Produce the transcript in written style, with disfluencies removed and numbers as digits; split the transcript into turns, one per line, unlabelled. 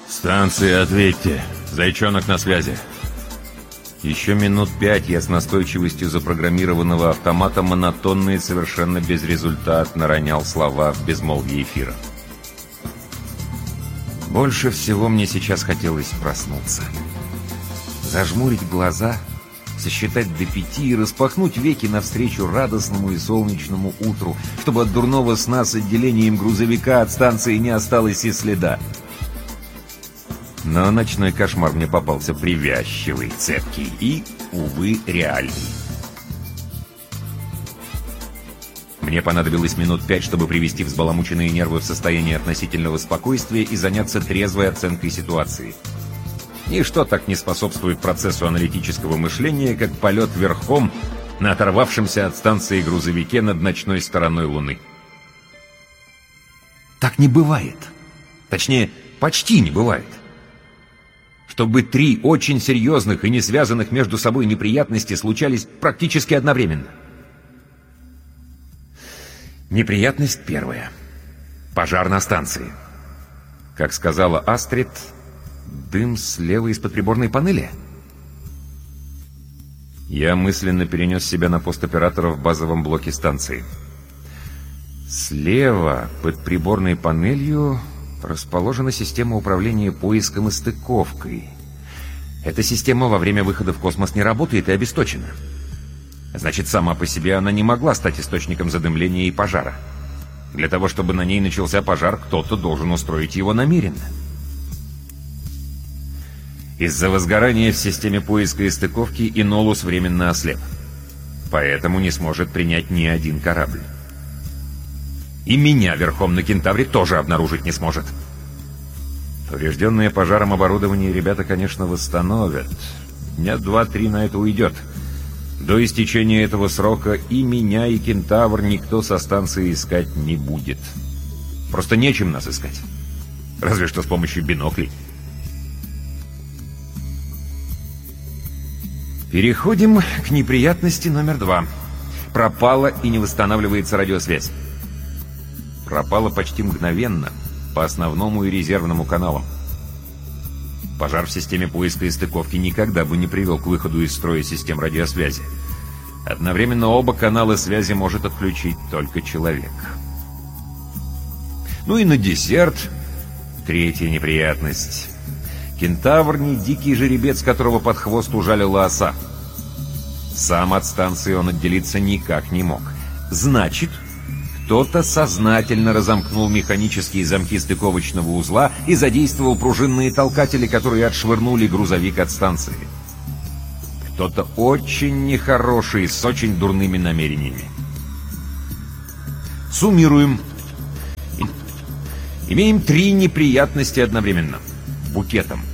Станция, ответьте. Зайчонок на связи. Еще минут 5 я с настойчивостью запрограммированного автомата монотонно и совершенно безрезультатно ронял слова в безмолвие эфира. Больше всего мне сейчас хотелось проснуться. Зажмурить глаза, сосчитать до 5 и распахнуть веки навстречу радостному и солнечному утру, чтобы от дурного сна с отделением грузовика от станции не осталось и следа. Но ночной кошмар мне попался привязчивый, цепкий и, увы, реальный. Мне понадобилось минут 5, чтобы привести взбаламученные нервы в состояние относительного спокойствия и заняться трезвой оценкой ситуации. Ничто так не способствует процессу аналитического мышления, как полет верхом на оторвавшемся от станции грузовике над ночной стороной Луны. Так не бывает. Точнее, почти не бывает. Чтобы 3 очень серьезных и не связанных между собой неприятности случались практически одновременно. Неприятность первая. Пожар на станции. Как сказала Астрид, дым слева из-под приборной панели. Я мысленно перенес себя на пост оператора в базовом блоке станции. Слева, под приборной панелью, расположена система управления поиском и стыковкой. Эта система во время выхода в космос не работает и обесточена. Значит, сама по себе она не могла стать источником задымления и пожара. Для того, чтобы на ней начался пожар, кто-то должен устроить его намеренно. Из-за возгорания в системе поиска и стыковки Инолус временно ослеп. Поэтому не сможет принять ни один корабль. И меня верхом на Кентавре тоже обнаружить не сможет. Поврежденное пожаром оборудование ребята, конечно, восстановят. Дня 2-3 на это уйдет. До истечения этого срока и меня, и Кентавр никто со станции искать не будет. Просто нечем нас искать. Разве что с помощью биноклей. Переходим к неприятности номер 2. Пропала и не восстанавливается радиосвязь. Пропала почти мгновенно по основному и резервному каналам. Пожар в системе поиска и стыковки никогда бы не привел к выходу из строя систем радиосвязи. Одновременно оба канала связи может отключить только человек. Ну и на десерт третья неприятность. Кентавр не дикий жеребец, которого под хвост ужалила оса. Сам от станции он отделиться никак не мог. Значит, кто-то сознательно разомкнул механические замки стыковочного узла и задействовал пружинные толкатели, которые отшвырнули грузовик от станции. Кто-то очень нехороший, с очень дурными намерениями. Суммируем. Имеем 3 неприятности одновременно. Букетом.